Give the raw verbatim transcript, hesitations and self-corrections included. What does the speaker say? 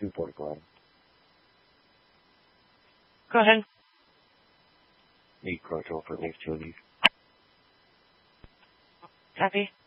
two forty-five. Go ahead. Need control for next two of these. Copy.